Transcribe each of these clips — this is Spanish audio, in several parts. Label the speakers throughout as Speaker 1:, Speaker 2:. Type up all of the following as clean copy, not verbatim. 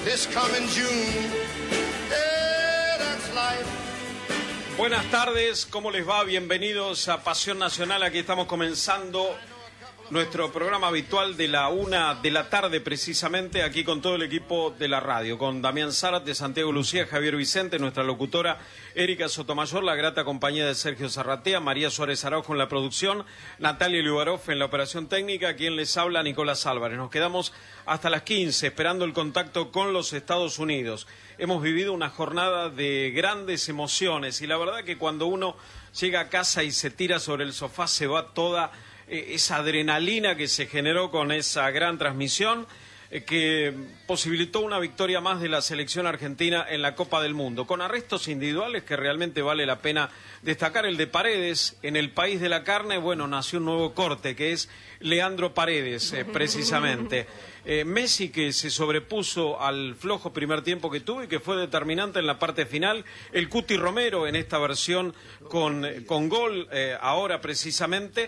Speaker 1: this coming June. Yeah, that's life.
Speaker 2: Buenas tardes, ¿cómo les va? Bienvenidos a Pasión Nacional. Aquí estamos comenzando nuestro programa habitual de la 1 de la tarde, precisamente, aquí con todo el equipo de la radio, con Damián Zárate, Santiago Lucía, Javier Vicente, nuestra locutora Erika Sotomayor, la grata compañía de Sergio Zarratea, María Suárez Araujo en la producción, Natalia Liubarov en la operación técnica, quien les habla, Nicolás Álvarez. Nos quedamos hasta las 15 esperando el contacto con los Estados Unidos. Hemos vivido una jornada de grandes emociones y la verdad que cuando uno llega a casa y se tira sobre el sofá se va toda esa adrenalina que se generó con esa gran transmisión que posibilitó una victoria más de la selección argentina en la Copa del Mundo, con arrestos individuales que realmente vale la pena destacar. El de Paredes, en el país de la carne, bueno, nació un nuevo corte que es Leandro Paredes, precisamente. Messi, que se sobrepuso al flojo primer tiempo que tuvo y que fue determinante en la parte final. El Cuti Romero en esta versión con gol ahora precisamente.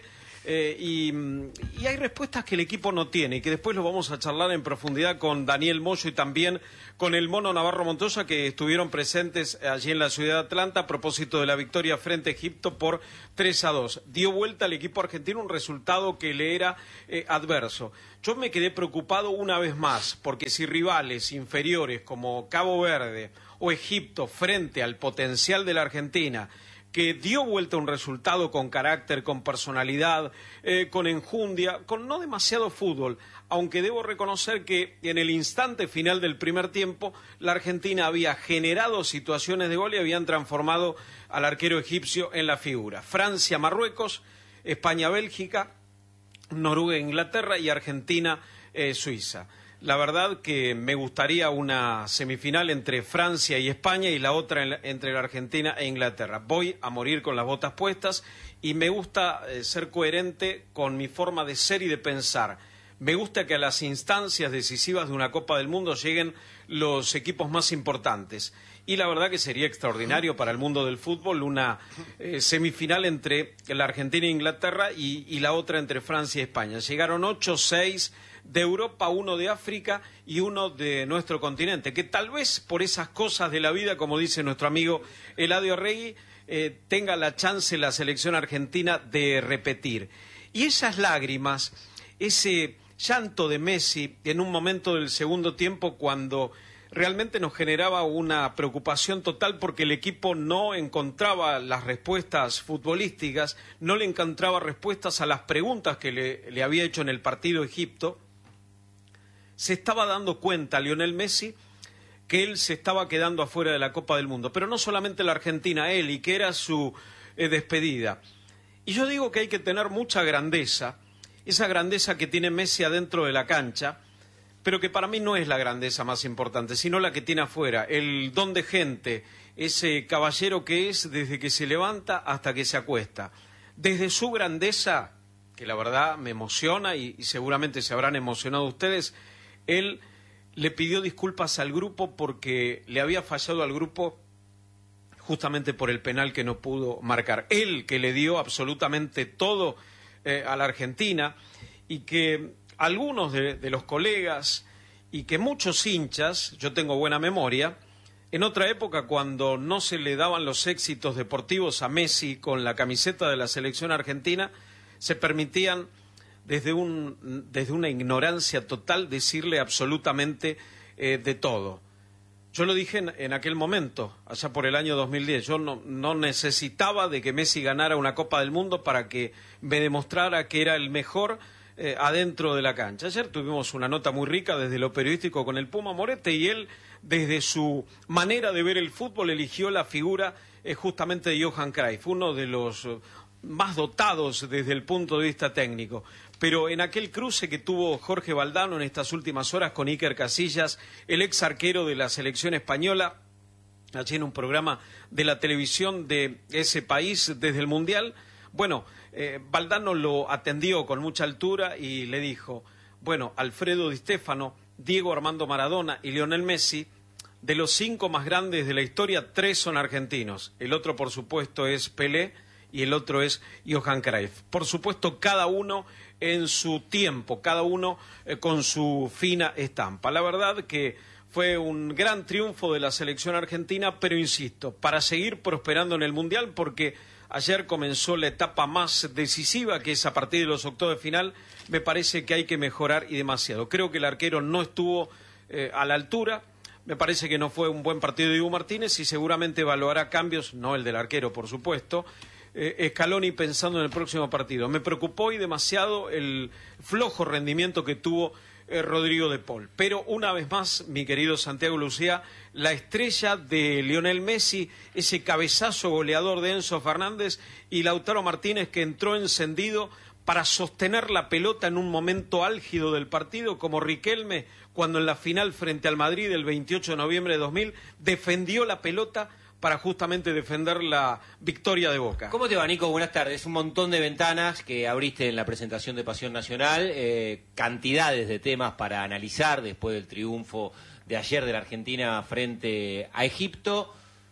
Speaker 2: Y hay respuestas que el equipo no tiene y que después lo vamos a charlar en profundidad con Daniel Moyo y también con el Mono Navarro Montoya, que estuvieron presentes allí en la ciudad de Atlanta a propósito de la victoria frente a Egipto por 3-2. Dio vuelta al equipo argentino un resultado que le era adverso. Yo me quedé preocupado una vez más, porque si rivales inferiores como Cabo Verde o Egipto frente al potencial de la Argentina, que dio vuelta un resultado con carácter, con personalidad, con enjundia, con no demasiado fútbol, aunque debo reconocer que en el instante final del primer tiempo la Argentina había generado situaciones de gol y habían transformado al arquero egipcio en la figura. Francia-Marruecos, España-Bélgica, Noruega-Inglaterra y Argentina-Suiza. La verdad que me gustaría una semifinal entre Francia y España y la otra entre la Argentina e Inglaterra. Voy a morir con las botas puestas y me gusta ser coherente con mi forma de ser y de pensar. Me gusta que a las instancias decisivas de una Copa del Mundo lleguen los equipos más importantes. Y la verdad que sería extraordinario para el mundo del fútbol una semifinal entre la Argentina e Inglaterra y la otra entre Francia y España. Llegaron 8, 6 de Europa, 1 de África y 1 de nuestro continente, que tal vez por esas cosas de la vida, como dice nuestro amigo Eladio Regui, tenga la chance la selección argentina de repetir. Y esas lágrimas, ese llanto de Messi en un momento del segundo tiempo cuando realmente nos generaba una preocupación total porque el equipo no encontraba las respuestas futbolísticas, no le encontraba respuestas a las preguntas que le había hecho en el partido Egipto. Se estaba dando cuenta Lionel Messi que él se estaba quedando afuera de la Copa del Mundo, pero no solamente la Argentina, él, y que era su despedida. Y yo digo que hay que tener mucha grandeza, esa grandeza que tiene Messi adentro de la cancha, pero que para mí no es la grandeza más importante, sino la que tiene afuera, el don de gente, ese caballero que es desde que se levanta hasta que se acuesta. Desde su grandeza, que la verdad me emociona y seguramente se habrán emocionado ustedes, él le pidió disculpas al grupo porque le había fallado al grupo justamente por el penal que no pudo marcar. Él que le dio absolutamente todo a la Argentina y que algunos de los colegas y que muchos hinchas, yo tengo buena memoria, en otra época cuando no se le daban los éxitos deportivos a Messi con la camiseta de la selección argentina, se permitían desde una ignorancia total decirle absolutamente de todo. Yo lo dije en aquel momento, allá por el año 2010, yo no necesitaba de que Messi ganara una Copa del Mundo para que me demostrara que era el mejor adentro de la cancha. Ayer tuvimos una nota muy rica desde lo periodístico con el Puma Morete y él, desde su manera de ver el fútbol, eligió la figura justamente de Johan Cruyff, uno de los más dotados desde el punto de vista técnico. Pero en aquel cruce que tuvo Jorge Valdano en estas últimas horas con Iker Casillas, el ex arquero de la selección española, allí en un programa de la televisión de ese país desde el Mundial, bueno, Valdano lo atendió con mucha altura y le dijo, bueno, Alfredo Di Stéfano, Diego Armando Maradona y Lionel Messi, de los 5 más grandes de la historia, 3 son argentinos. El otro, por supuesto, es Pelé y el otro es Johan Cruyff. Por supuesto, cada uno en su tiempo, cada uno con su fina estampa. La verdad que fue un gran triunfo de la selección argentina, pero insisto, para seguir prosperando en el Mundial, porque ayer comenzó la etapa más decisiva, que es a partir de los octavos de final. Me parece que hay que mejorar y demasiado. Creo que el arquero no estuvo a la altura. Me parece que no fue un buen partido de Dibu Martínez y seguramente evaluará cambios, no el del arquero, por supuesto. Scaloni pensando en el próximo partido. Me preocupó y demasiado el flojo rendimiento que tuvo Rodrigo de Paul. Pero una vez más, mi querido Santiago Lucía, la estrella de Lionel Messi, ese cabezazo goleador de Enzo Fernández y Lautaro Martínez, que entró encendido para sostener la pelota en un momento álgido del partido, como Riquelme cuando en la final frente al Madrid el 28 de noviembre de 2000 defendió la pelota para justamente defender la victoria de Boca.
Speaker 3: ¿Cómo te va, Nico? Buenas tardes. Un montón de ventanas que abriste en la presentación de Pasión Nacional, cantidades de temas para analizar después del triunfo de ayer de la Argentina frente a Egipto.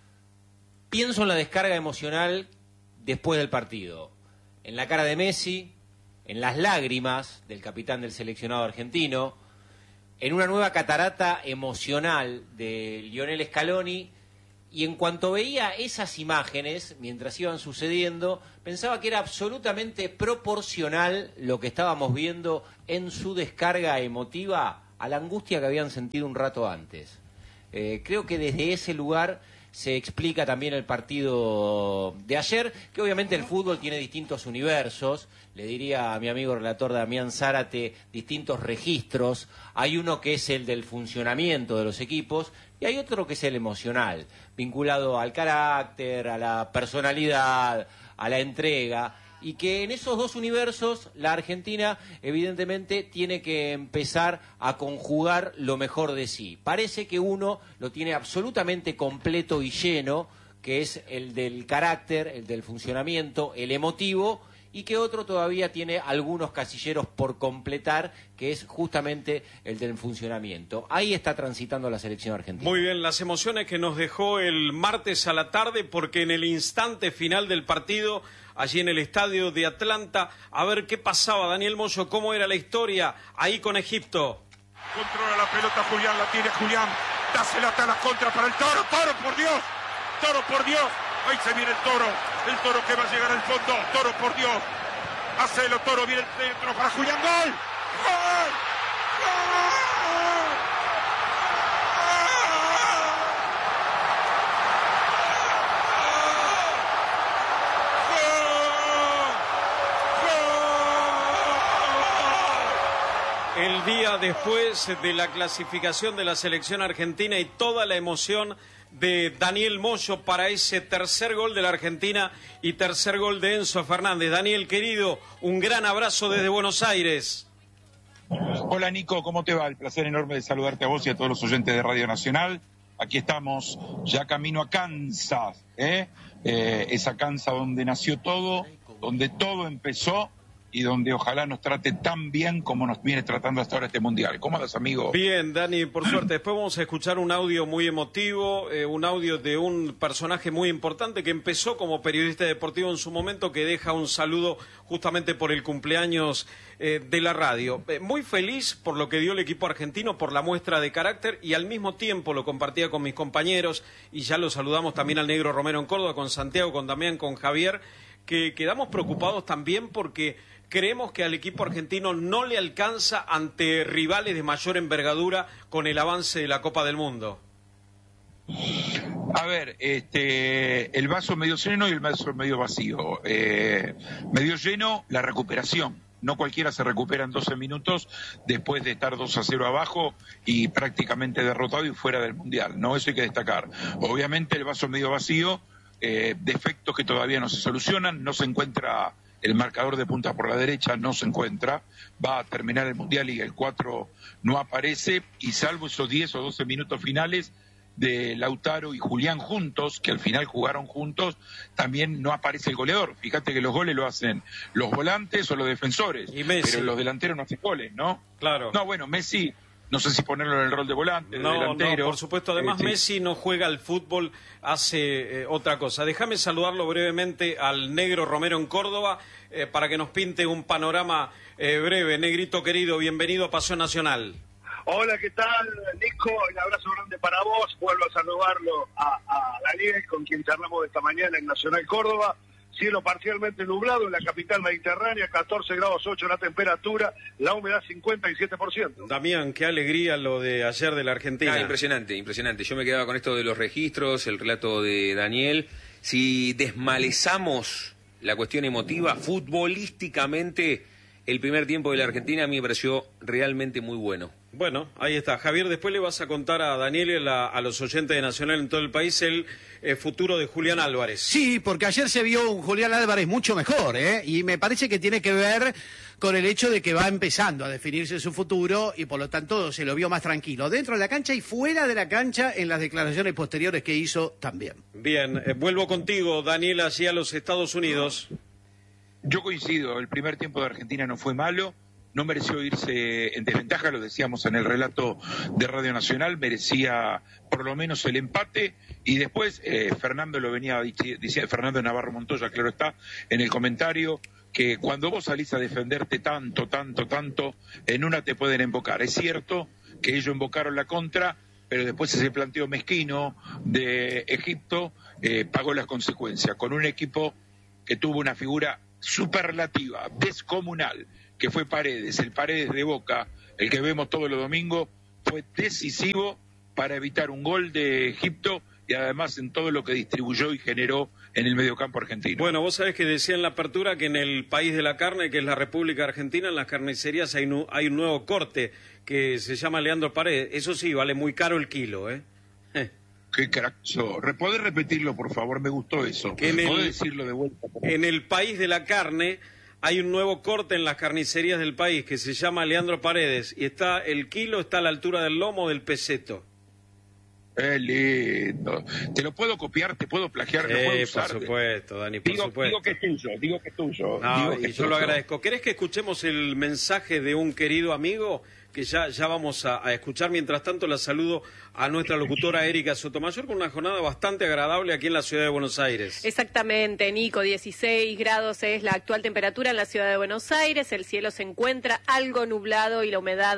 Speaker 3: Pienso en la descarga emocional después del partido, en la cara de Messi, en las lágrimas del capitán del seleccionado argentino, en una nueva catarata emocional de Lionel Scaloni. Y en cuanto veía esas imágenes, mientras iban sucediendo, pensaba que era absolutamente proporcional lo que estábamos viendo en su descarga emotiva a la angustia que habían sentido un rato antes. Creo que desde ese lugar se explica también el partido de ayer, que obviamente el fútbol tiene distintos universos, le diría a mi amigo relator Damián Zárate, distintos registros. Hay uno que es el del funcionamiento de los equipos y hay otro que es el emocional, vinculado al carácter, a la personalidad, a la entrega, y que en esos dos universos la Argentina evidentemente tiene que empezar a conjugar lo mejor de sí. Parece que uno lo tiene absolutamente completo y lleno, que es el del carácter, el del funcionamiento, el emotivo, y que otro todavía tiene algunos casilleros por completar, que es justamente el del funcionamiento. Ahí está transitando la selección argentina.
Speaker 2: Muy bien, las emociones que nos dejó el martes a la tarde, porque en el instante final del partido, allí en el estadio de Atlanta, a ver qué pasaba, Daniel Moyo, cómo era la historia ahí con Egipto.
Speaker 4: Controla la pelota Julián, la tiene Julián, dásela hasta la contra para el Toro, Toro por Dios, Toro por Dios. Ahí se viene el Toro que va a llegar al fondo, Toro por Dios, hacelo Toro, viene el centro para Julián, ¡gol! ¡Gol! ¡Gol!
Speaker 2: El día después de la clasificación de la selección argentina y toda la emoción de Daniel Moyo para ese tercer gol de la Argentina y tercer gol de Enzo Fernández. Daniel, querido, un gran abrazo desde Buenos Aires.
Speaker 5: Hola Nico, ¿cómo te va? El placer enorme de saludarte a vos y a todos los oyentes de Radio Nacional. Aquí estamos ya camino a Kansas, esa Kansas donde nació todo, donde todo empezó y donde ojalá nos trate tan bien como nos viene tratando hasta ahora este Mundial. ¿Cómo andas, amigo?
Speaker 2: Bien, Dani, por suerte. Después vamos a escuchar un audio muy emotivo, un audio de un personaje muy importante que empezó como periodista deportivo en su momento, que deja un saludo justamente por el cumpleaños de la radio. Muy feliz por lo que dio el equipo argentino, por la muestra de carácter, y al mismo tiempo lo compartía con mis compañeros, y ya lo saludamos también al Negro Romero en Córdoba, con Santiago, con Damián, con Javier, que quedamos preocupados también porque creemos que al equipo argentino no le alcanza ante rivales de mayor envergadura con el avance de la Copa del Mundo.
Speaker 5: A ver, el vaso medio lleno y el vaso medio vacío. Medio lleno, la recuperación. No cualquiera se recupera en 12 minutos después de estar 2-0 abajo y prácticamente derrotado y fuera del Mundial, ¿no? Eso hay que destacar. Obviamente el vaso medio vacío, defectos que todavía no se solucionan, no se encuentra el marcador de punta por la derecha, no se encuentra, va a terminar el Mundial y el 4 no aparece, y salvo esos 10 o 12 minutos finales de Lautaro y Julián juntos, que al final jugaron juntos, también no aparece el goleador. Fíjate que los goles lo hacen los volantes o los defensores,
Speaker 2: y Messi,
Speaker 5: pero los delanteros no hacen goles, ¿no?
Speaker 2: Claro.
Speaker 5: No, bueno, Messi no sé si ponerlo en el rol de volante, de delantero.
Speaker 2: No, por supuesto. Además, sí. Messi no juega al fútbol, hace otra cosa. Déjame saludarlo brevemente al Negro Romero en Córdoba para que nos pinte un panorama breve. Negrito querido, bienvenido a Pasión Nacional.
Speaker 6: Hola, ¿qué tal, Nico? Un abrazo grande para vos. Vuelvo a saludarlo a Daniel, con quien charlamos esta mañana en Nacional Córdoba. Cielo parcialmente nublado en la capital mediterránea, 14 grados 8 la temperatura, la humedad 57%.
Speaker 2: Damián, qué alegría lo de ayer de la Argentina.
Speaker 7: Impresionante, impresionante. Yo me quedaba con esto de los registros, el relato de Daniel. Si desmalezamos la cuestión emotiva, futbolísticamente, el primer tiempo de la Argentina a mí me pareció realmente muy bueno.
Speaker 2: Bueno, ahí está. Javier, después le vas a contar a Daniel y a los oyentes de Nacional en todo el país el futuro de Julián Álvarez.
Speaker 8: Sí, porque ayer se vio un Julián Álvarez mucho mejor, y me parece que tiene que ver con el hecho de que va empezando a definirse su futuro y por lo tanto se lo vio más tranquilo, dentro de la cancha y fuera de la cancha en las declaraciones posteriores que hizo también.
Speaker 2: Bien, vuelvo contigo, Daniel, allí a los Estados Unidos.
Speaker 5: Yo coincido, el primer tiempo de Argentina no fue malo, no mereció irse en desventaja, lo decíamos en el relato de Radio Nacional, merecía por lo menos el empate y después Fernando lo venía diciendo, Fernando Navarro Montoya, claro está, en el comentario, que cuando vos salís a defenderte tanto, en una te pueden embocar. Es cierto que ellos embocaron la contra, pero después ese planteo mezquino de Egipto pagó las consecuencias, con un equipo que tuvo una figura superlativa, descomunal, que fue Paredes, el Paredes de Boca, el que vemos todos los domingos, fue decisivo para evitar un gol de Egipto y además en todo lo que distribuyó y generó en el mediocampo argentino.
Speaker 2: Bueno, vos sabés que decía en la apertura que en el país de la carne, que es la República Argentina, en las carnicerías hay un nuevo corte que se llama Leandro Paredes. Eso sí, vale muy caro el kilo,
Speaker 5: Qué crack. ¿Podés repetirlo, por favor? Me gustó eso. ¿Podés decirlo de vuelta?
Speaker 2: En el país de la carne hay un nuevo corte en las carnicerías del país que se llama Leandro Paredes y el kilo está a la altura del lomo del peseto.
Speaker 5: ¡Qué lindo! ¿Te lo puedo copiar? ¿Te puedo plagiar? ¿Lo puedo usar?
Speaker 2: Por supuesto, Dani, por supuesto.
Speaker 5: Digo que es tuyo.
Speaker 2: Yo lo agradezco. ¿Querés que escuchemos el mensaje de un querido amigo? Que ya vamos a escuchar. Mientras tanto, la saludo a nuestra locutora Erika Sotomayor con una jornada bastante agradable aquí en la ciudad de Buenos Aires.
Speaker 9: Exactamente, Nico, 16 grados es la actual temperatura en la ciudad de Buenos Aires, el cielo se encuentra algo nublado y la humedad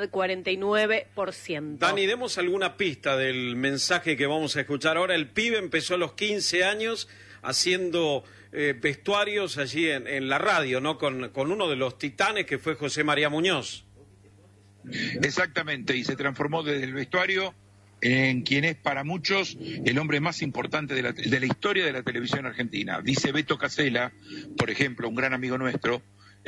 Speaker 9: 49%.
Speaker 2: Dani, demos alguna pista del mensaje que vamos a escuchar ahora. El pibe empezó a los 15 años haciendo vestuarios allí en la radio, ¿no? Con uno de los titanes que fue José María Muñoz.
Speaker 5: Exactamente, y se transformó desde el vestuario en quien es para muchos el hombre más importante de la historia de la televisión argentina. Dice Beto Casella, por ejemplo, un gran amigo nuestro,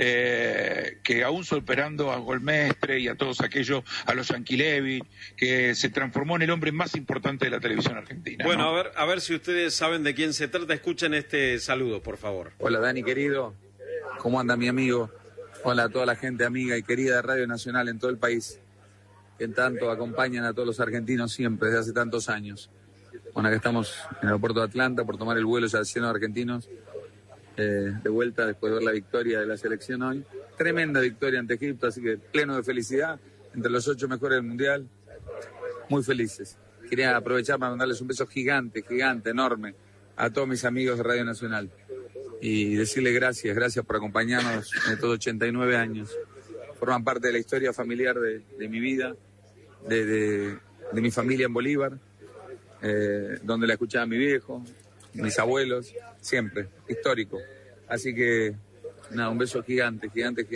Speaker 5: que aún superando a Golmestre y a todos aquellos, a los Yanquilevi, que se transformó en el hombre más importante de la televisión argentina.
Speaker 2: Bueno,
Speaker 5: ¿no?
Speaker 2: a ver si ustedes saben de quién se trata. Escuchen este saludo, por favor.
Speaker 10: Hola, Dani, querido. ¿Cómo anda mi amigo? Hola a toda la gente amiga y querida de Radio Nacional en todo el país, que tanto acompañan a todos los argentinos siempre, desde hace tantos años. Bueno, acá estamos en el aeropuerto de Atlanta por tomar el vuelo ya lleno de argentinos, de vuelta después de ver la victoria de la selección hoy. Tremenda victoria ante Egipto, así que pleno de felicidad, entre los 8 mejores del Mundial, muy felices. Quería aprovechar para mandarles un beso gigante, enorme, a todos mis amigos de Radio Nacional. Y decirle gracias por acompañarnos en estos 89 años. Forman parte de la historia familiar de mi vida, de mi familia en Bolívar, donde la escuchaba mi viejo, mis abuelos, siempre, histórico. Así que, nada, un beso gigante.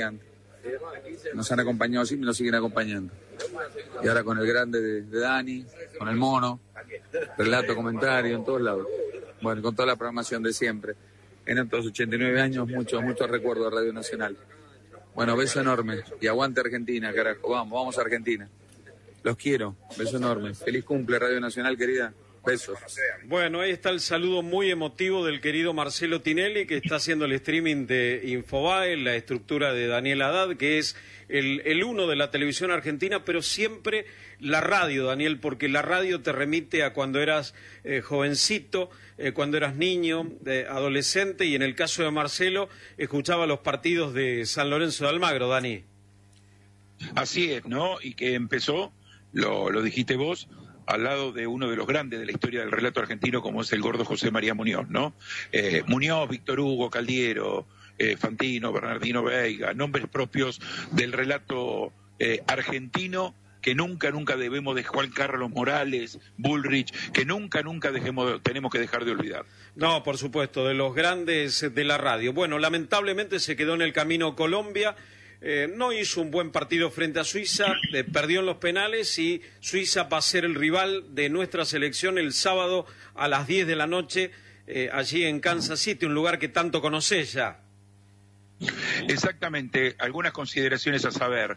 Speaker 10: Nos han acompañado siempre y nos siguen acompañando. Y ahora con el grande de Dani, con el mono, relato, comentario, en todos lados. Bueno, con toda la programación de siempre. En estos 89 años, muchos recuerdos de Radio Nacional. Bueno, beso enorme. Y aguante Argentina, carajo. Vamos a Argentina. Los quiero. Beso enorme. Feliz cumple, Radio Nacional, querida. Besos.
Speaker 2: Bueno, ahí está el saludo muy emotivo del querido Marcelo Tinelli, que está haciendo el streaming de Infobae, la estructura de Daniel Haddad, que es el uno de la televisión argentina, pero siempre la radio, Daniel, porque la radio te remite a cuando eras jovencito, cuando eras niño, adolescente, y en el caso de Marcelo, escuchaba los partidos de San Lorenzo de Almagro, Dani.
Speaker 5: Así es, ¿no? Y que empezó lo dijiste vos, al lado de uno de los grandes de la historia del relato argentino, como es el gordo José María Muñoz, ¿no? Muñoz, Víctor Hugo, Caldiero, Fantino, Bernardino Veiga, nombres propios del relato argentino que nunca debemos de Juan Carlos Morales, Bullrich, que nunca tenemos que dejar de olvidar.
Speaker 2: No, por supuesto, de los grandes de la radio. Bueno, lamentablemente se quedó en el camino Colombia, no hizo un buen partido frente a Suiza, perdió en los penales y Suiza va a ser el rival de nuestra selección el sábado a las 10 de la noche, allí en Kansas City, un lugar que tanto conocés ya.
Speaker 5: Exactamente, algunas consideraciones a saber.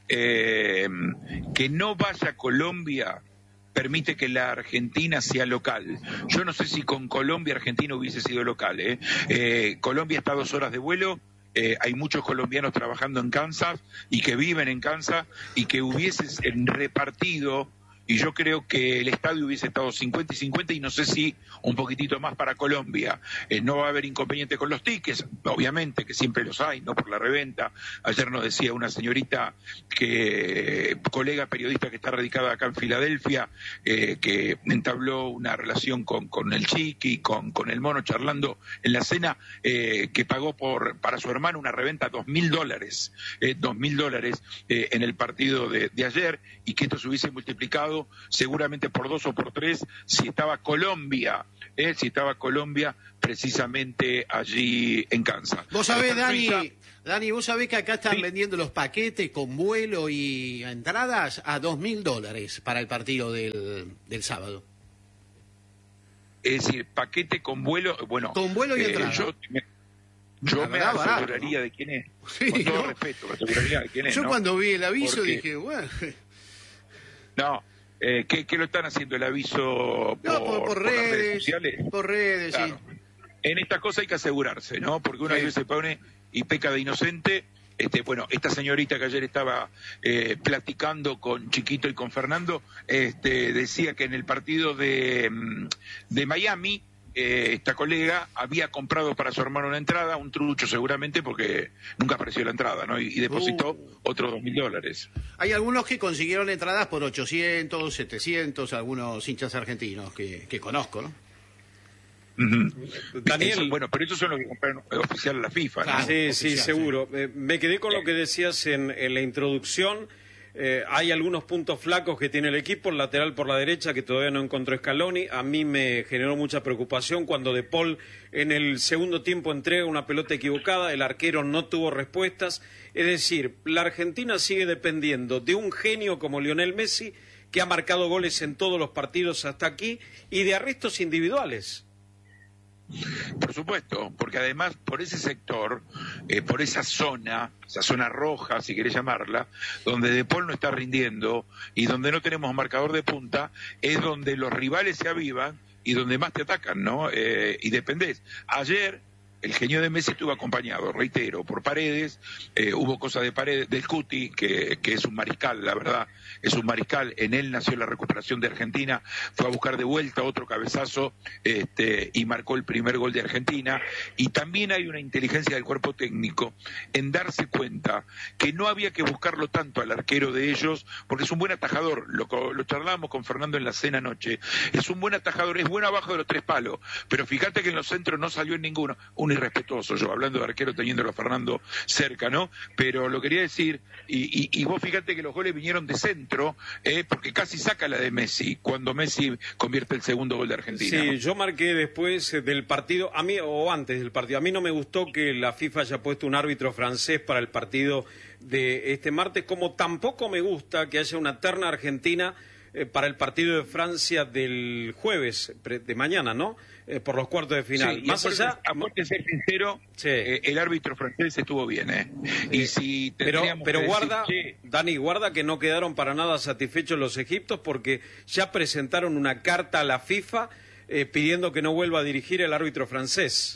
Speaker 5: Que no vaya a Colombia permite que la Argentina sea local. Yo no sé si con Colombia Argentina hubiese sido local. Colombia está a 2 horas de vuelo. Hay muchos colombianos trabajando en Kansas y que viven en Kansas y que hubiesen repartido, y yo creo que el estadio hubiese estado 50 y 50 y no sé si un poquitito más para Colombia. No va a haber inconveniente con los tickets, obviamente que siempre los hay, no por la reventa. Ayer nos decía una señorita, colega periodista que está radicada acá en Filadelfia, que entabló una relación con el Chiqui, con el Mono, charlando en la cena, que pagó para su hermano una reventa $2.000, $2.000 en el partido de ayer, y que esto se hubiese multiplicado seguramente por 2 o por 3 si estaba Colombia precisamente allí en Kansas.
Speaker 8: Vos sabés, Dani, vos sabés que acá están vendiendo los paquetes con vuelo y entradas a $2.000 para el partido del sábado.
Speaker 5: Es decir, paquete con vuelo, bueno,
Speaker 8: con vuelo y entrada.
Speaker 5: Yo me aseguraría, ¿no?, de quién es. Sí, con todo respeto, me aseguraría de quién es.
Speaker 8: Yo, ¿no?, cuando vi el aviso dije, bueno.
Speaker 5: No. ¿Qué lo están haciendo el aviso por redes, las redes sociales?
Speaker 8: Por redes, claro. Sí.
Speaker 5: En estas cosas hay que asegurarse, ¿no? Porque uno a veces se pone y peca de inocente. Bueno, esta señorita que ayer estaba platicando con Chiquito y con Fernando, decía que en el partido de Miami, esta colega había comprado para su hermano una entrada, un trucho seguramente, porque nunca apareció la entrada, ¿no? Y depositó otros $2.000.
Speaker 8: Hay algunos que consiguieron entradas por 800, 700, algunos hinchas argentinos que conozco, ¿no?
Speaker 2: Daniel,
Speaker 5: bueno, pero esos son los que compraron oficial a la FIFA, ¿no?
Speaker 2: Sí,
Speaker 8: oficial,
Speaker 2: sí, seguro. Me quedé con lo que decías en la introducción. Hay algunos puntos flacos que tiene el equipo, el lateral por la derecha que todavía no encontró Scaloni. A mí me generó mucha preocupación cuando De Paul en el segundo tiempo entrega una pelota equivocada, el arquero no tuvo respuestas. Es decir, la Argentina sigue dependiendo de un genio como Lionel Messi, que ha marcado goles en todos los partidos hasta aquí, y de arrestos individuales.
Speaker 5: Por supuesto, porque además por ese sector, por esa zona roja, si querés llamarla, donde De Paul no está rindiendo y donde no tenemos marcador de punta, es donde los rivales se avivan y donde más te atacan, ¿no? Y dependés. Ayer el genio de Messi estuvo acompañado, reitero, por Paredes, hubo cosas de Paredes, del Cuti, que es un mariscal, la verdad, es un mariscal, en él nació la recuperación de Argentina, fue a buscar de vuelta otro cabezazo, y marcó el primer gol de Argentina, y también hay una inteligencia del cuerpo técnico en darse cuenta que no había que buscarlo tanto al arquero de ellos, porque es un buen atajador, lo charlábamos con Fernando en la cena anoche, es un buen atajador, es bueno abajo de los 3 palos, pero fíjate que en los centros no salió en ninguno, irrespetuoso yo, hablando de arquero teniéndolo a Fernando cerca, ¿no? Pero lo quería decir, y vos fíjate que los goles vinieron de centro, porque casi saca la de Messi, cuando Messi convierte el segundo gol de Argentina.
Speaker 2: Sí,
Speaker 5: ¿no?
Speaker 2: Yo marqué después del partido, a mí, o antes del partido, a mí no me gustó que la FIFA haya puesto un árbitro francés para el partido de este martes, como tampoco me gusta que haya una terna argentina para el partido de Francia del jueves, de mañana, ¿no? Por los cuartos de final.
Speaker 5: Sí,
Speaker 2: más allá,
Speaker 5: aparte de ser sincero, sí, el árbitro francés estuvo bien, y si
Speaker 2: pero guarda,
Speaker 5: decir,
Speaker 2: Dani, guarda que no quedaron para nada satisfechos los egipcios porque ya presentaron una carta a la FIFA pidiendo que no vuelva a dirigir el árbitro francés.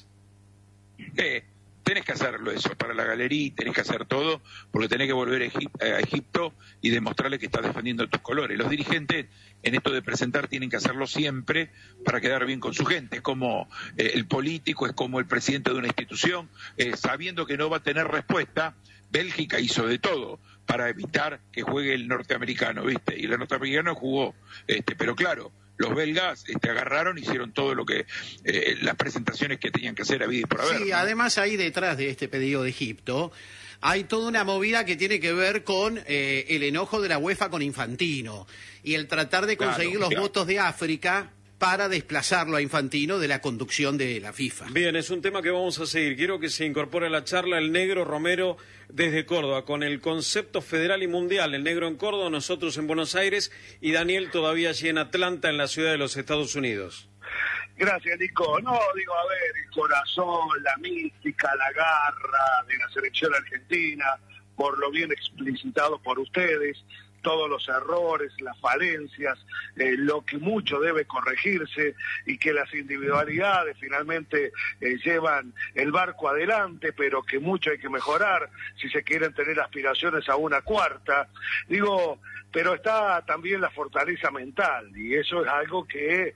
Speaker 5: Tenés que hacerlo eso, para la galería tenés que hacer todo, porque tenés que volver a Egipto y demostrarle que estás defendiendo tus colores. Los dirigentes en esto de presentar tienen que hacerlo siempre para quedar bien con su gente. Es como el político, es como el presidente de una institución, sabiendo que no va a tener respuesta. Bélgica hizo de todo para evitar que juegue el norteamericano, ¿viste? Y el norteamericano jugó, pero claro, los belgas agarraron, hicieron todo lo que las presentaciones que tenían que hacer a vida y por haber.
Speaker 8: Sí,
Speaker 5: ¿no?
Speaker 8: además ahí detrás de este pedido de Egipto hay toda una movida que tiene que ver con el enojo de la UEFA con Infantino y el tratar de conseguir los votos de África para desplazarlo a Infantino de la conducción de la FIFA.
Speaker 2: Bien, es un tema que vamos a seguir. Quiero que se incorpore a la charla el Negro Romero desde Córdoba, con el concepto federal y mundial. El Negro en Córdoba, nosotros en Buenos Aires, y Daniel todavía allí en Atlanta, en la ciudad de los Estados Unidos.
Speaker 6: Gracias, Nico. No, digo, a ver, el corazón, la mística, la garra de la selección argentina, por lo bien explicitado por ustedes, todos los errores, las falencias, lo que mucho debe corregirse y que las individualidades finalmente llevan el barco adelante, pero que mucho hay que mejorar si se quieren tener aspiraciones a una cuarta. Digo, pero está también la fortaleza mental y eso es algo que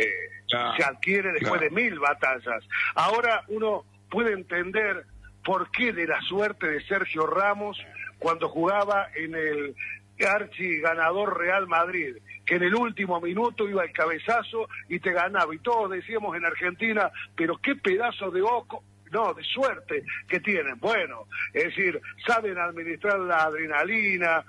Speaker 6: se adquiere después de 1000 batallas. Ahora uno puede entender por qué de la suerte de Sergio Ramos cuando jugaba en el archi ganador Real Madrid, que en el último minuto iba el cabezazo y te ganaba, y todos decíamos en Argentina, pero qué pedazo de de suerte que tienen. Bueno, es decir, saben administrar la adrenalina,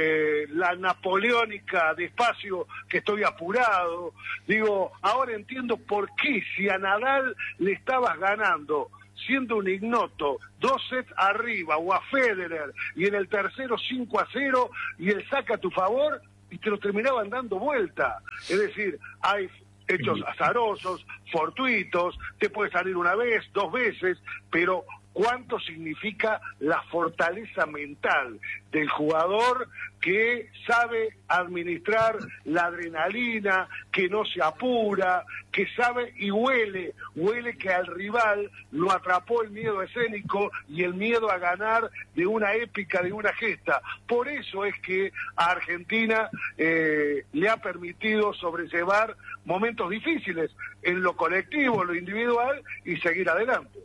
Speaker 6: la napoleónica despacio que estoy apurado. Digo, ahora entiendo por qué si a Nadal le estabas ganando siendo un ignoto, 2 sets arriba, o a Federer, y en el tercero 5-0, y él saca a tu favor, y te lo terminaban dando vuelta. Es decir, hay hechos azarosos, fortuitos, te puede salir una vez, 2 veces, pero ¿cuánto significa la fortaleza mental del jugador que sabe administrar la adrenalina, que no se apura, que sabe y huele que al rival lo atrapó el miedo escénico y el miedo a ganar de una épica, de una gesta? Por eso es que a Argentina le ha permitido sobrellevar momentos difíciles en lo colectivo, en lo individual y seguir adelante.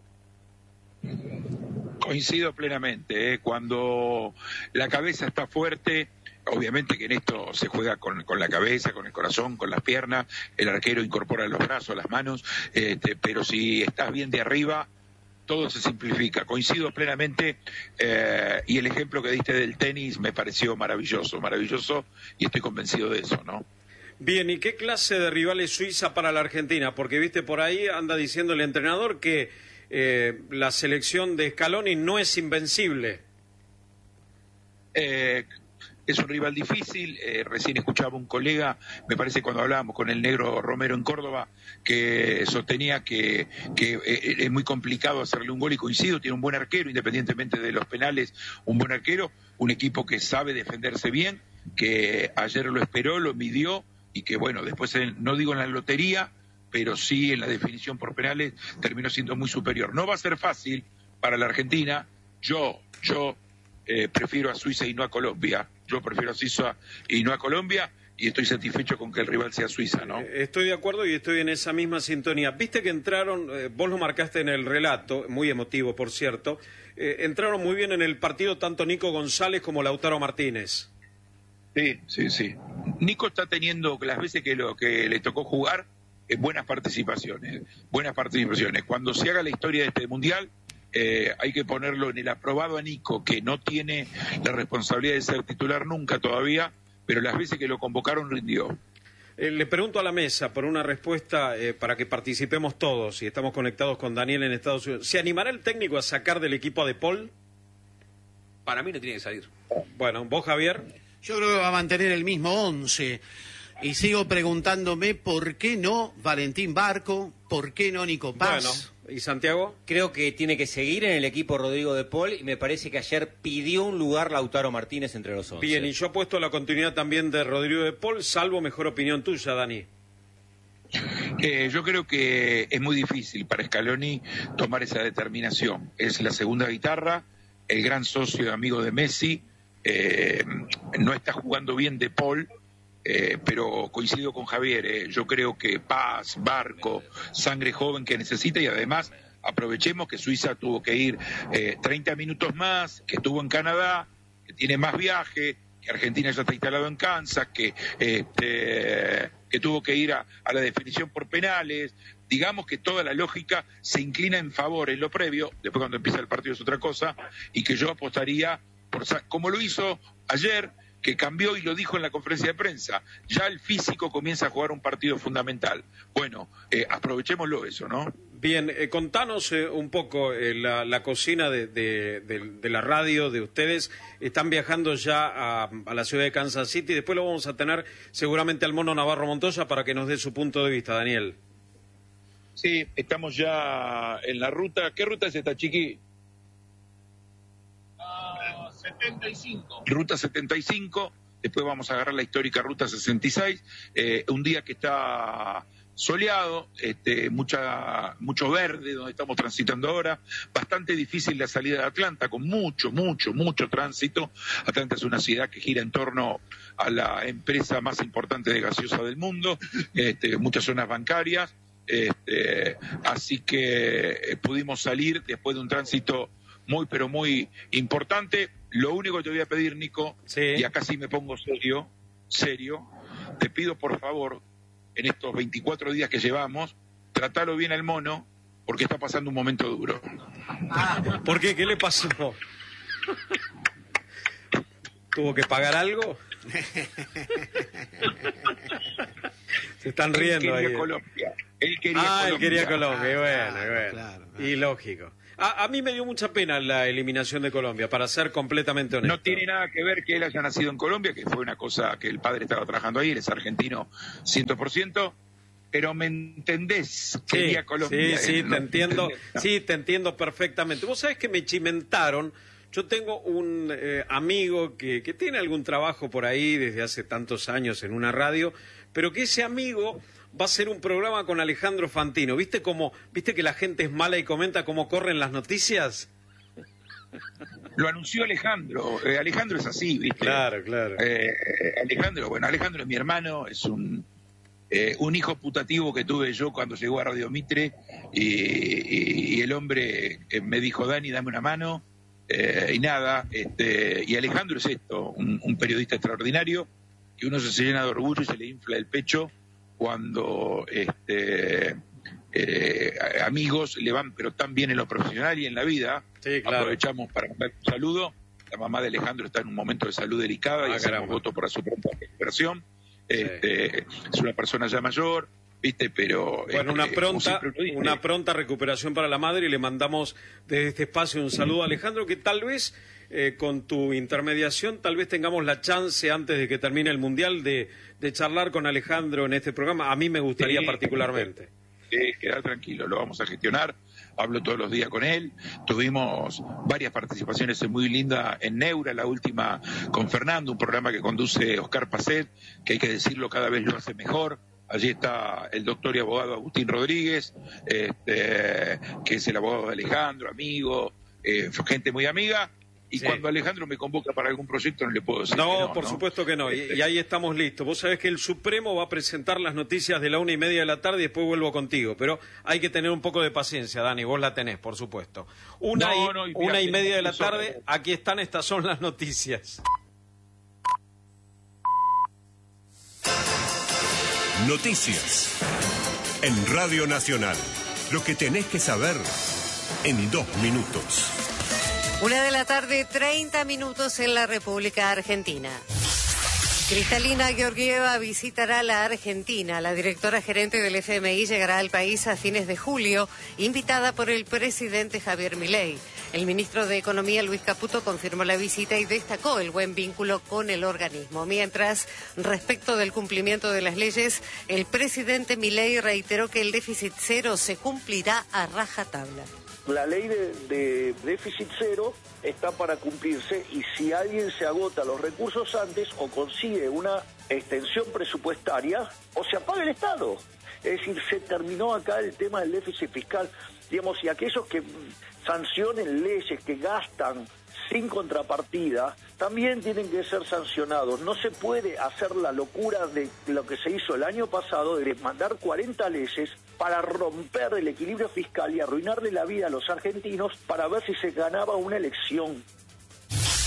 Speaker 5: Coincido plenamente, cuando la cabeza está fuerte, obviamente que en esto se juega con la cabeza, con el corazón, con las piernas, el arquero incorpora los brazos, las manos, pero si estás bien de arriba, todo se simplifica. Coincido plenamente, y el ejemplo que diste del tenis me pareció maravilloso, y estoy convencido de eso, ¿no?
Speaker 2: Bien, ¿y qué clase de rival es Suiza para la Argentina? Porque, viste, por ahí anda diciendo el entrenador que la selección de Scaloni no es invencible.
Speaker 5: Es un rival difícil. Recién escuchaba un colega, me parece cuando hablábamos con el Negro Romero en Córdoba, que sostenía que es muy complicado hacerle un gol, y coincido, tiene un buen arquero, independientemente de los penales, un buen arquero, un equipo que sabe defenderse bien, que ayer lo esperó, lo midió, y que bueno, después no digo en la lotería, pero sí en la definición por penales terminó siendo muy superior. No va a ser fácil para la Argentina. Yo prefiero a Suiza y no a Colombia. Yo prefiero a Suiza y no a Colombia, y estoy satisfecho con que el rival sea Suiza, ¿no?
Speaker 2: Estoy de acuerdo y estoy en esa misma sintonía. Viste que entraron, vos lo marcaste en el relato, muy emotivo, por cierto, entraron muy bien en el partido tanto Nico González como Lautaro Martínez.
Speaker 5: Sí. Nico está teniendo, las veces que le tocó jugar, buenas participaciones. Cuando se haga la historia de este Mundial, hay que ponerlo en el aprobado a Nico, que no tiene la responsabilidad de ser titular nunca todavía, pero las veces que lo convocaron rindió.
Speaker 2: Le pregunto a la mesa por una respuesta para que participemos todos, y estamos conectados con Daniel en Estados Unidos. ¿Se animará el técnico a sacar del equipo a De Paul?
Speaker 7: Para mí no tiene que salir.
Speaker 2: Bueno, ¿vos, Javier?
Speaker 8: Yo creo que va a mantener el mismo 11. Y sigo preguntándome por qué no Valentín Barco, por qué no Nico Paz.
Speaker 2: Bueno, ¿y Santiago?
Speaker 3: Creo que tiene que seguir en el equipo Rodrigo De Paul, y me parece que ayer pidió un lugar Lautaro Martínez entre los 11.
Speaker 2: Bien, y yo apuesto a la continuidad también de Rodrigo De Paul, salvo mejor opinión tuya, Dani.
Speaker 5: Yo creo que es muy difícil para Scaloni tomar esa determinación. Es la segunda guitarra, el gran socio y amigo de Messi, no está jugando bien De Paul. Pero coincido con Javier, yo creo que Paz, Barco, sangre joven que necesita, y además aprovechemos que Suiza tuvo que ir 30 minutos más, que estuvo en Canadá, que tiene más viaje, que Argentina ya está instalado en Kansas, que tuvo que ir a la definición por penales. Digamos que toda la lógica se inclina en favor en lo previo, después cuando empieza el partido es otra cosa, y que yo apostaría, como lo hizo ayer, que cambió y lo dijo en la conferencia de prensa, ya el físico comienza a jugar un partido fundamental. Bueno, aprovechémoslo eso, ¿no?
Speaker 2: Bien, contanos un poco la cocina de la radio de ustedes. Están viajando ya a la ciudad de Kansas City, después lo vamos a tener seguramente al Mono Navarro Montoya para que nos dé su punto de vista, Daniel.
Speaker 5: Sí, estamos ya en la ruta. ¿Qué ruta es esta, Chiqui?
Speaker 11: 75.
Speaker 5: Ruta 75, después vamos a agarrar la histórica Ruta 66, un día que está soleado, mucho verde donde estamos transitando ahora, bastante difícil la salida de Atlanta, con mucho tránsito. Atlanta es una ciudad que gira en torno a la empresa más importante de gaseosa del mundo, muchas zonas bancarias, así que pudimos salir después de un tránsito muy, pero muy importante. Lo único que te voy a pedir, Nico, y acá sí me pongo serio, te pido por favor, en estos 24 días que llevamos, tratalo bien al mono, porque está pasando un momento duro.
Speaker 2: ¿Por qué? ¿Qué le pasó? ¿Tuvo que pagar algo? Se están riendo ahí.
Speaker 5: Él quería Colombia.
Speaker 2: Bueno. Claro. Y lógico. A mí me dio mucha pena la eliminación de Colombia, para ser completamente honesto.
Speaker 5: No tiene nada que ver que él haya nacido en Colombia, que fue una cosa que el padre estaba trabajando ahí, él es argentino 100%, pero ¿me entendés? Quería Colombia.
Speaker 2: Sí, te entiendo. Sí, te entiendo perfectamente. Vos sabés que me chimentaron. Yo tengo un amigo que tiene algún trabajo por ahí desde hace tantos años en una radio, pero que ese amigo va a hacer un programa con Alejandro Fantino. ¿Viste que la gente es mala y comenta cómo corren las noticias?
Speaker 5: Lo anunció Alejandro. Alejandro es así, ¿viste?
Speaker 2: Claro.
Speaker 5: Alejandro es mi hermano, es un hijo putativo que tuve yo cuando llegó a Radio Mitre, y el hombre me dijo, Dani, dame una mano, y nada, y Alejandro es esto, un periodista extraordinario, que uno se llena de orgullo y se le infla el pecho cuando amigos le van pero tan bien en lo profesional y en la vida.
Speaker 2: Sí, claro.
Speaker 5: Aprovechamos para mandar un saludo. La mamá de Alejandro está en un momento de salud delicada y hacemos voto por su pronta recuperación. Es una persona ya mayor, ¿viste? Pero
Speaker 2: bueno, una pronta recuperación para la madre, y le mandamos desde este espacio un saludo a Alejandro, que tal vez con tu intermediación tal vez tengamos la chance antes de que termine el Mundial de charlar con Alejandro en este programa. A mí me gustaría particularmente.
Speaker 5: Quedar tranquilo, lo vamos a gestionar. Hablo todos los días con él. Tuvimos varias participaciones muy lindas en Neura, la última con Fernando, un programa que conduce Oscar Pacet, que hay que decirlo, cada vez lo hace mejor. Allí está el doctor y abogado Agustín Rodríguez, que es el abogado de Alejandro, amigo, gente muy amiga. Y cuando Alejandro me convoca para algún proyecto no le puedo decir
Speaker 2: no, por supuesto que no, y ahí estamos listos. Vos sabés que el Supremo va a presentar las noticias de la 1:30 de la tarde y después vuelvo contigo, pero hay que tener un poco de paciencia, Dani, vos la tenés, por supuesto. 1:30 de la tarde, aquí están, estas son las noticias.
Speaker 12: Noticias en Radio Nacional. Lo que tenés que saber en 2 minutos.
Speaker 13: 1:30 p.m. en la República Argentina. Cristalina Georgieva visitará la Argentina. La directora gerente del FMI llegará al país a fines de julio, invitada por el presidente Javier Milei. El ministro de Economía, Luis Caputo, confirmó la visita y destacó el buen vínculo con el organismo. Mientras, respecto del cumplimiento de las leyes, el presidente Milei reiteró que el déficit cero se cumplirá a rajatabla.
Speaker 14: La ley de déficit cero está para cumplirse, y si alguien se agota los recursos antes o consigue una extensión presupuestaria, o se apaga el Estado. Es decir, se terminó acá el tema del déficit fiscal, digamos, y aquellos que sancionen leyes que gastan sin contrapartida también tienen que ser sancionados. No se puede hacer la locura de lo que se hizo el año pasado, de mandar 40 leyes para romper el equilibrio fiscal y arruinarle la vida a los argentinos para ver si se ganaba una elección.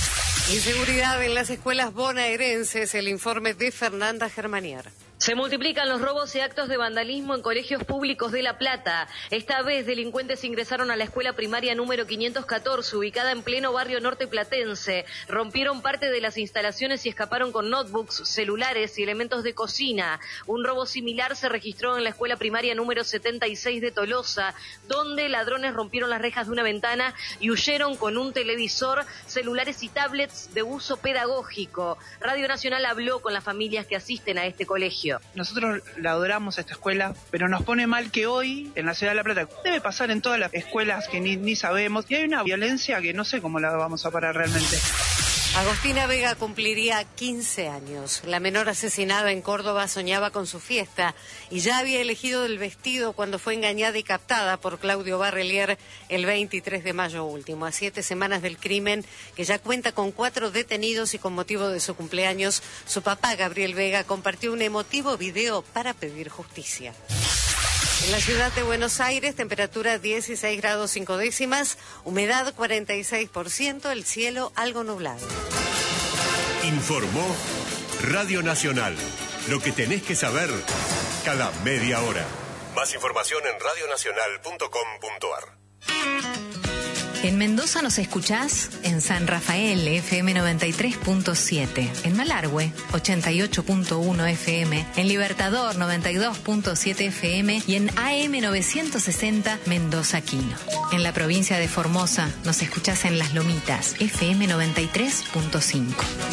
Speaker 13: Inseguridad en las escuelas bonaerenses, el informe de Fernanda Germanier.
Speaker 15: Se multiplican los robos y actos de vandalismo en colegios públicos de La Plata. Esta vez delincuentes ingresaron a la escuela primaria número 514, ubicada en pleno barrio norte platense. Rompieron parte de las instalaciones y escaparon con notebooks, celulares y elementos de cocina. Un robo similar se registró en la escuela primaria número 76 de Tolosa, donde ladrones rompieron las rejas de una ventana y huyeron con un televisor, celulares y tablets de uso pedagógico. Radio Nacional habló con las familias que asisten a este colegio.
Speaker 16: Nosotros la adoramos esta escuela, pero nos pone mal que hoy, en la ciudad de La Plata, debe pasar en todas las escuelas que ni sabemos, y hay una violencia que no sé cómo la vamos a parar realmente.
Speaker 13: Agostina Vega cumpliría 15 años. La menor asesinada en Córdoba soñaba con su fiesta y ya había elegido el vestido cuando fue engañada y captada por Claudio Barrelier el 23 de mayo último. A 7 semanas del crimen, que ya cuenta con 4 detenidos y con motivo de su cumpleaños, su papá, Gabriel Vega, compartió un emotivo video para pedir justicia. En la ciudad de Buenos Aires, temperatura 16 grados 5 décimas, humedad 46%, el cielo algo nublado.
Speaker 12: Informó Radio Nacional. Lo que tenés que saber cada media hora. Más información en radionacional.com.ar.
Speaker 17: En Mendoza nos escuchás en San Rafael, FM 93.7, en Malargüe, 88.1 FM, en Libertador, 92.7 FM y en AM 960 Mendoza Quino. En la provincia de Formosa nos escuchás en Las Lomitas, FM 93.5.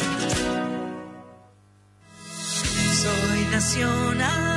Speaker 18: Soy nacional.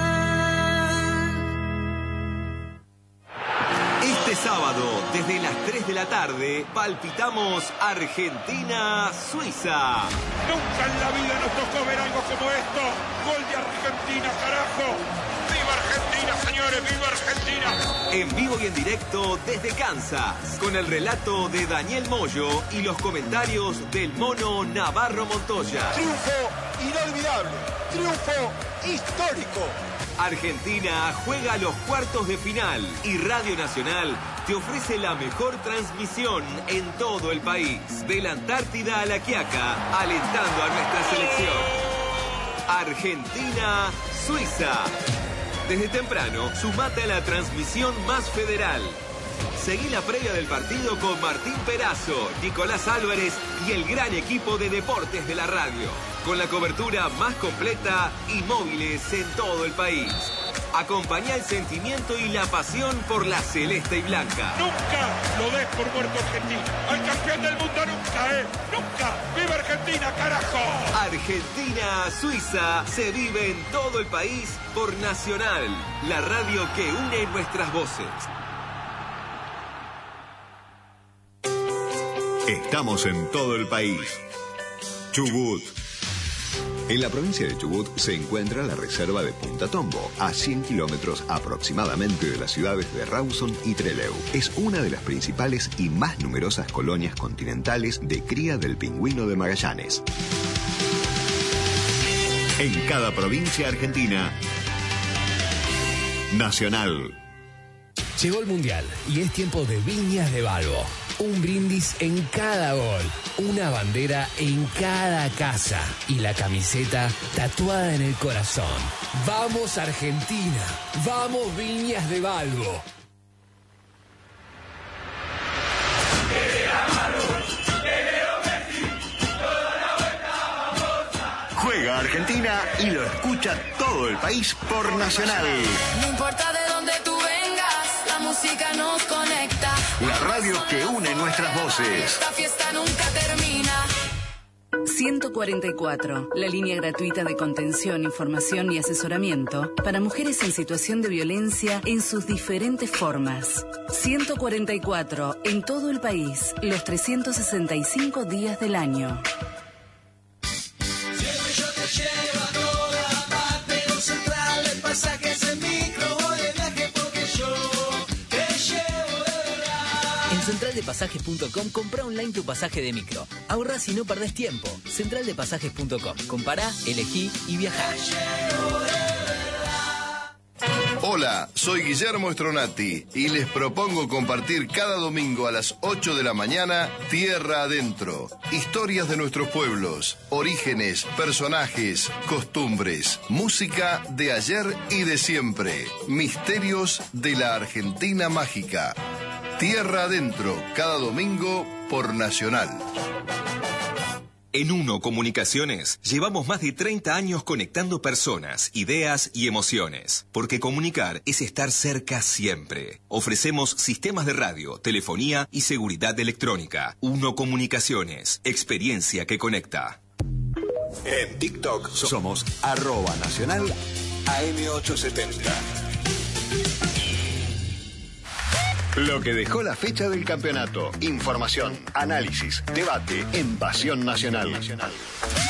Speaker 19: Este sábado, desde las 3 de la tarde, palpitamos Argentina-Suiza.
Speaker 4: Nunca en la vida nos tocó ver algo como esto. Gol de Argentina, carajo. ¡Viva Argentina, señores! ¡Viva Argentina!
Speaker 19: En vivo y en directo desde Kansas, con el relato de Daniel Moyo y los comentarios del mono Navarro Montoya.
Speaker 20: Triunfo inolvidable, triunfo histórico.
Speaker 19: Argentina juega los cuartos de final y Radio Nacional te ofrece la mejor transmisión en todo el país. De la Antártida a La Quiaca, alentando a nuestra selección. Argentina-Suiza. Desde temprano, sumate a la transmisión más federal. Seguí la previa del partido con Martín Perazo, Nicolás Álvarez y el gran equipo de deportes de la radio, con la cobertura más completa y móviles en todo el país. Acompañá el sentimiento y la pasión por la celeste y blanca.
Speaker 4: Nunca lo des por muerto Argentina. Al campeón del mundo nunca, nunca. ¡Viva Argentina, carajo!
Speaker 19: Argentina-Suiza se vive en todo el país por Nacional, la radio que une nuestras voces.
Speaker 12: Estamos en todo el país. Chubut.
Speaker 21: En la provincia de Chubut se encuentra la reserva de Punta Tombo, a 100 kilómetros aproximadamente de las ciudades de Rawson y Trelew. Es una de las principales y más numerosas colonias continentales de cría del pingüino de Magallanes.
Speaker 12: En cada provincia argentina, Nacional.
Speaker 22: Llegó el Mundial y es tiempo de Viñas de Balbo. Un brindis en cada gol, una bandera en cada casa y la camiseta tatuada en el corazón. ¡Vamos Argentina! ¡Vamos Viñas de Balbo!
Speaker 12: Juega Argentina y lo escucha todo el país por Nacional.
Speaker 18: No importa de dónde tú vengas, la música nos conecta.
Speaker 12: La radio que une nuestras voces.
Speaker 18: Esta fiesta nunca termina.
Speaker 23: 144, la línea gratuita de contención, información y asesoramiento para mujeres en situación de violencia en sus diferentes formas. 144, en todo el país, los 365 días del año.
Speaker 24: En centraldepasajes.com compra online tu pasaje de micro. Ahorrás y no perdés tiempo. Centraldepasajes.com. Compará, elegí y viajá.
Speaker 12: Hola.
Speaker 1: Hola, soy Guillermo Stronati y les propongo compartir cada domingo a las 8 de la mañana Tierra Adentro. Historias de nuestros pueblos, orígenes, personajes, costumbres, música de ayer y de siempre, misterios de la Argentina mágica. Tierra Adentro, cada domingo por Nacional.
Speaker 19: En Uno Comunicaciones llevamos más de 30 años conectando personas, ideas y emociones. Porque comunicar es estar cerca siempre. Ofrecemos sistemas de radio, telefonía y seguridad electrónica. Uno Comunicaciones, experiencia que conecta.
Speaker 21: En TikTok somos @nacional AM870. Lo que dejó la fecha del campeonato. Información, análisis, debate en Pasión Nacional.